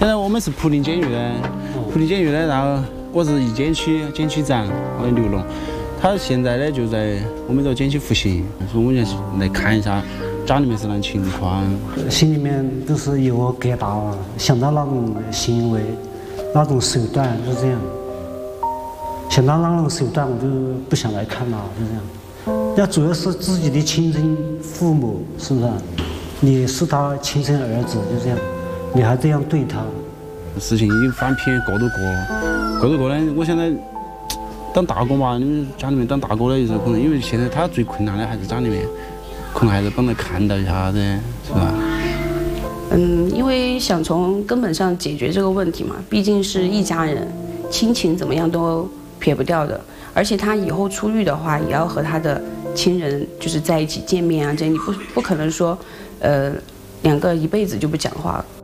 现在我们是涪陵监狱的，涪陵监狱的，然后我是一监区长，我的刘龙。他现在呢就在我们这个监区服刑，所以我们就来看一下家里面是啷情况。 心里面都是有个疙瘩啊，想到那种行为、那种手段，就这样。想到那种手段，我就不想来看了，就这样。那主要是自己的亲生父母，是不是？你是他亲生儿子，就这样，你还这样对他。 事情已经翻篇，过都过了。我现在当大哥嘛，你们家里面当大哥的，就是可能因为现在他最困难的还是家里面，可能还是帮他看到一下子，是吧？ 因为想从根本上解决这个问题嘛，毕竟是一家人，亲情怎么样都撇不掉的。而且他以后出狱的话，也要和他的亲人就是在一起见面啊，这你不可能说，两个一辈子就不讲话了。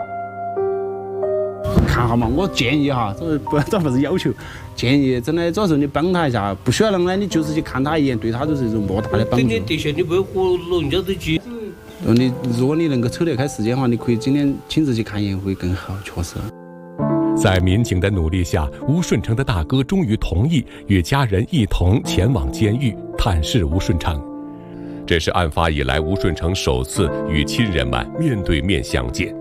看哈嘛，我建议哈，这不是要求，建议真的，主要是你帮他一下，不需要啷个，你就是去看他一眼，对他就是一种莫大的帮助。 的确，你不要和老人家对举。 如果你能够抽得开时间的话，你可以今天亲自去看一眼会更好，确实。 在民警的努力下，吴顺成的大哥终于同意与家人一同前往监狱探视吴顺成。这是案发以来吴顺成首次与亲人们面对面相见。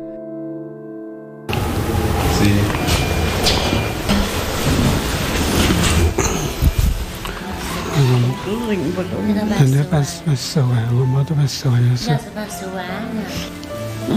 人家办10万，我没得办10万的事。 要是办10万呢？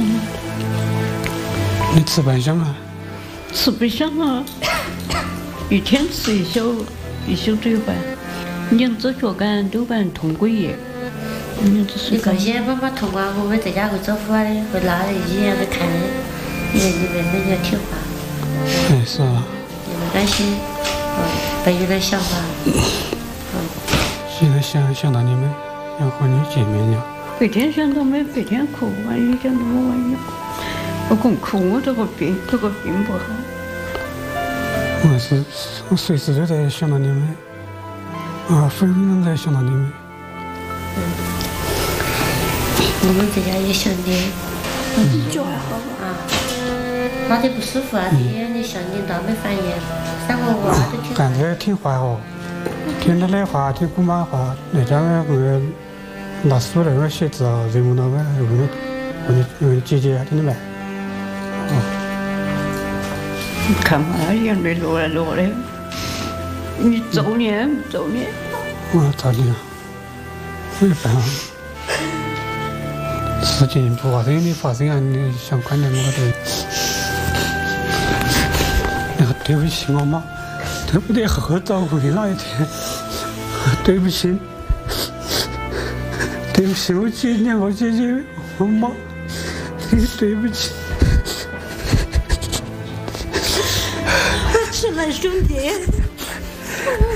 你吃饭香啊？ 吃不香啊，一天吃一宿嘴饭，两只脚杆都办通过夜。 你放心，妈妈通过，我们在家会照顾的，会拉的一样的看的，你们要听话。 是啊。 你们担心，不有点想法。 现在想到你们，要和你见面了。 白天想到没，白天哭；晚上想到我，晚上哭。我光哭，我这个病不好。 我随时都在想到你们，分明在想到你们。 我们在家也想你。 脚还好吧？ 哪里不舒服啊？你想你倒没反应，3个娃都听。 干得挺坏哦，听他的话，听姑妈话，那家拿书那个写字啊，人物那个问姐姐听得没？ 你看嘛，眼泪落的。你咒念。 我照念，没办法。事情不发生的发生啊，你想快点我都。那个对不起我妈，对不对？好好照顾你那一天，对不起，我姐2个姐姐，我妈，对不起。 起来，兄弟。